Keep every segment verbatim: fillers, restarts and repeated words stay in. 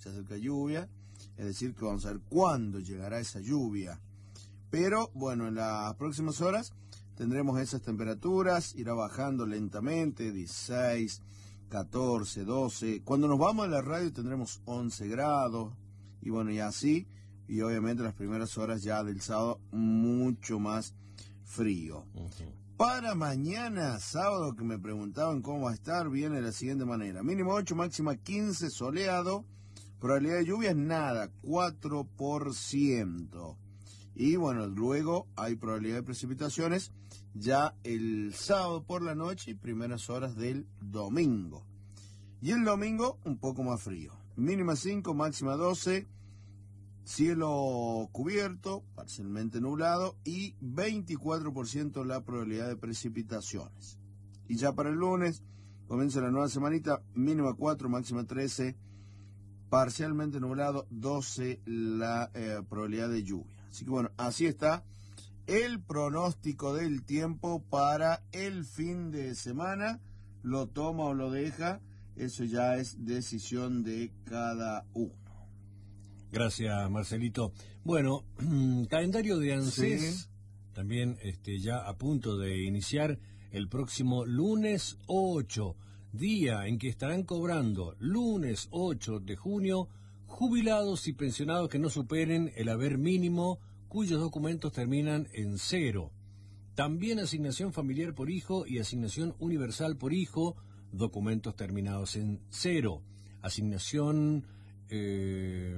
se acerca lluvia, es decir, que vamos a ver cuándo llegará esa lluvia. Pero, bueno, en las próximas horas tendremos esas temperaturas, irá bajando lentamente, dieciséis, catorce, doce. Cuando nos vamos a la radio tendremos once grados, y bueno, y así, y obviamente las primeras horas ya del sábado mucho más frío. Uh-huh. Para mañana, sábado, que me preguntaban cómo va a estar, viene de la siguiente manera. Mínimo ocho, máxima quince, soleado. Probabilidad de lluvias, nada, cuatro por ciento. Y bueno, luego hay probabilidad de precipitaciones ya el sábado por la noche y primeras horas del domingo. Y el domingo, un poco más frío. Mínima cinco, máxima doce. Cielo cubierto, parcialmente nublado y veinticuatro por ciento la probabilidad de precipitaciones. Y ya para el lunes comienza la nueva semanita, mínima cuatro, máxima trece, parcialmente nublado, doce la eh, probabilidad de lluvia. Así que bueno, así está el pronóstico del tiempo para el fin de semana. Lo toma o lo deja, eso ya es decisión de cada uno. Gracias, Marcelito. Bueno, calendario de ANSES, sí. También este, ya a punto de iniciar el próximo lunes ocho, día en que estarán cobrando, lunes ocho de junio, jubilados y pensionados que no superen el haber mínimo, cuyos documentos terminan en cero. También asignación familiar por hijo y asignación universal por hijo, documentos terminados en cero. Asignación... Eh,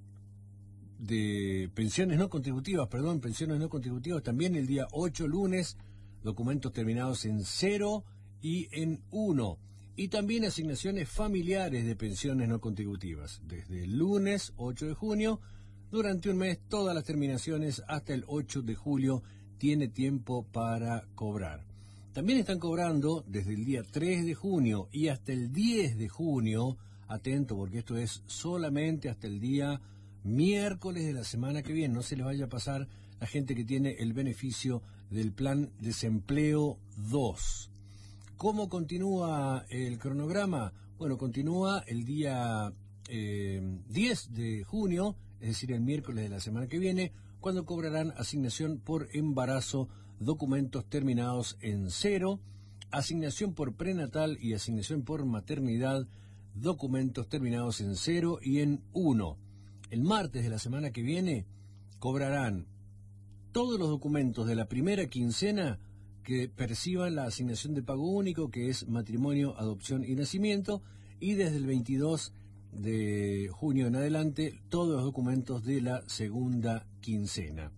de pensiones no contributivas, perdón, pensiones no contributivas, también el día ocho, lunes, documentos terminados en cero y en uno. Y también asignaciones familiares de pensiones no contributivas, desde el lunes ocho de junio, durante un mes, todas las terminaciones hasta el ocho de julio, tiene tiempo para cobrar. También están cobrando desde el día tres de junio y hasta el diez de junio, atento porque esto es solamente hasta el día miércoles de la semana que viene, no se les vaya a pasar la gente que tiene el beneficio del plan desempleo dos. ¿Cómo continúa el cronograma? Bueno, continúa el día eh, diez de junio, es decir, el miércoles de la semana que viene, cuando cobrarán asignación por embarazo, documentos terminados en cero, asignación por prenatal y asignación por maternidad, documentos terminados en cero y en uno. El martes de la semana que viene cobrarán todos los documentos de la primera quincena que perciban la asignación de pago único, que es matrimonio, adopción y nacimiento, y desde el veintidós de junio en adelante todos los documentos de la segunda quincena.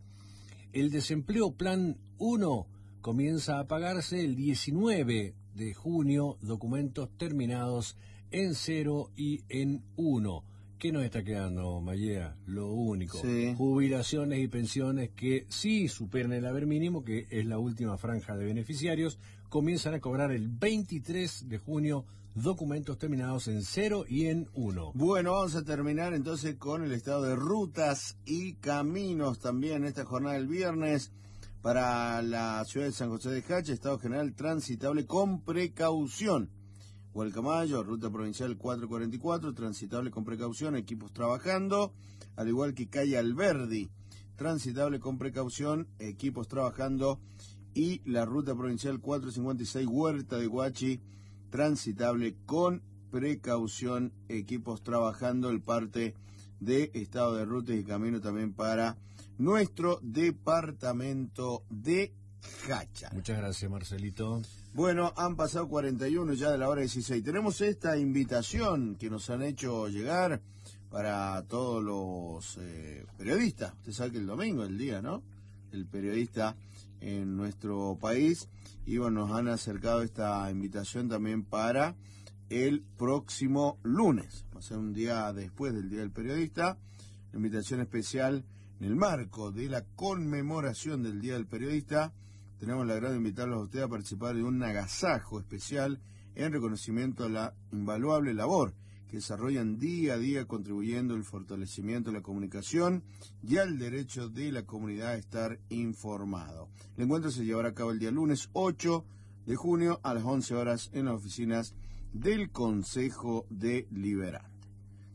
El desempleo plan uno comienza a pagarse el diecinueve de junio, documentos terminados en cero y en uno. ¿Qué nos está quedando, Mayea? Lo único, sí. Jubilaciones y pensiones que sí superan el haber mínimo, que es la última franja de beneficiarios, comienzan a cobrar el veintitrés de junio, documentos terminados en cero y en uno. Bueno, vamos a terminar entonces con el estado de rutas y caminos también esta jornada del viernes. Para la ciudad de San José de Jache, estado general transitable con precaución. Gualcamayo, ruta provincial cuatrocientos cuarenta y cuatro, transitable con precaución, equipos trabajando, al igual que calle Alberdi, transitable con precaución, equipos trabajando, y la ruta provincial cuatrocientos cincuenta y seis, Huerta de Huachi, transitable con precaución, equipos trabajando, el parte de estado de rutas y camino también para nuestro departamento de Jacha. Muchas gracias, Marcelito. Bueno, han pasado cuarenta y uno ya de la hora dieciséis. Tenemos esta invitación que nos han hecho llegar para todos los eh, periodistas. Usted sabe que el domingo es el día, ¿no? El periodista en nuestro país. Y bueno, nos han acercado esta invitación también para el próximo lunes. Va a ser un día después del Día del Periodista. La invitación especial en el marco de la conmemoración del Día del Periodista. Tenemos la agrado de invitarlos a ustedes a participar de un agasajo especial en reconocimiento a la invaluable labor que desarrollan día a día contribuyendo al fortalecimiento de la comunicación y al derecho de la comunidad a estar informado. El encuentro se llevará a cabo el día lunes ocho de junio a las once horas en las oficinas del Consejo Deliberante.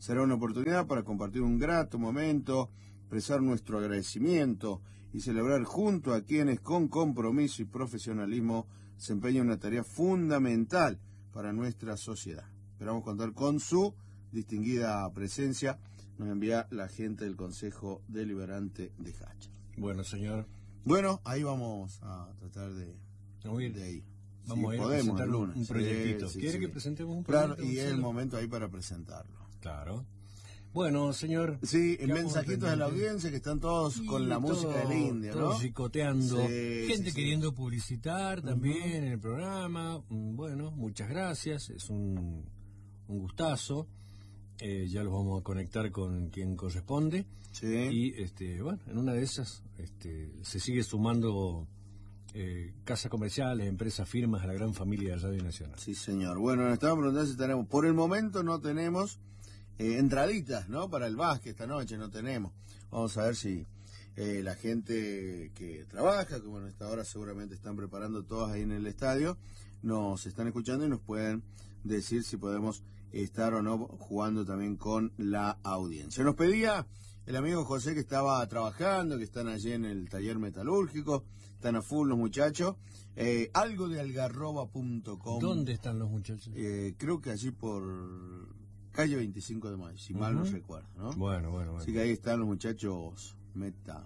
Será una oportunidad para compartir un grato momento, expresar nuestro agradecimiento y celebrar junto a quienes con compromiso y profesionalismo desempeñan una tarea fundamental para nuestra sociedad. Esperamos contar con su distinguida presencia, nos envía la gente del Consejo Deliberante de Hacha. Bueno, señor. Bueno, ahí vamos a tratar de, ir, de ahí. Vamos sí, a ir podemos, a presentar lunes. un proyectito. Sí, sí, ¿Quiere sí. que presentemos un proyecto? Claro, y es el momento ahí para presentarlo. Claro. Bueno, señor. Sí, mensajitos de la audiencia que están todos sí, con la todo, música del indio, ¿no? Todos chicoteando. Sí, Gente sí, queriendo sí. publicitar también uh-huh. en el programa. Bueno, muchas gracias. Es un, un gustazo. Eh, ya los vamos a conectar con quien corresponde. Sí. Y, este, bueno, en una de esas este, se sigue sumando eh, casas comerciales, empresas, firmas a la gran familia de Radio Nacional. Sí, señor. Bueno, nos estaban preguntando si tenemos. Por el momento no tenemos eh, entraditas, ¿no? Para el básquet esta noche no tenemos. Vamos a ver si eh, la gente que trabaja, que bueno, a esta hora seguramente están preparando todas ahí en el estadio, nos están escuchando y nos pueden decir si podemos estar o no jugando también con la audiencia. Nos pedía el amigo José que estaba trabajando, que están allí en el taller metalúrgico, están a full los muchachos, eh, algo de algarroba punto com. ¿Dónde están los muchachos? Eh, creo que allí por calle veinticinco de mayo, si uh-huh. mal no recuerdo, ¿no? Bueno, bueno, bueno. Así que ahí están los muchachos meta.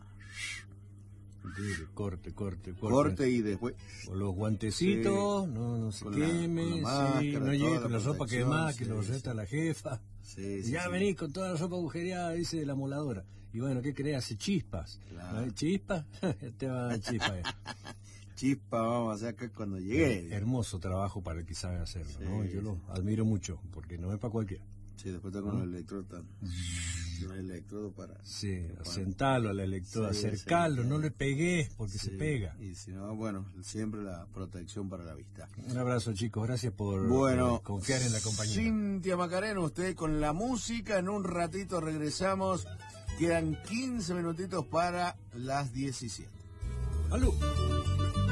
Corte, corte, corte. Corte y después. Con los guantecitos, sí, no, no se queme, la, sí, no llegue con la ropa quemada, sí, que lo reta sí. la jefa. Sí, sí, ya sí. venís con toda la ropa agujereada, dice la moladora. Y bueno, ¿qué crees? Hace chispas. Claro. ¿No? ¿Chispas? Te va a dar chispas. Chispa vamos a hacer acá cuando llegue. Hermoso trabajo para el que sabe hacerlo, sí, ¿no? Yo sí. lo admiro mucho, porque no es para cualquiera. Sí, después está con ¿no? los electrodos. Un electrodo para... Sí, sentarlo al electrodo, sí, acercarlo, sí, no le pegues porque sí, se pega. Y si no, bueno, siempre la protección para la vista. Un abrazo, chicos, gracias por bueno, eh, confiar en la compañía. Cintia Macarena, usted con la música, en un ratito regresamos. Quedan quince minutitos para las diecisiete. ¡Aló!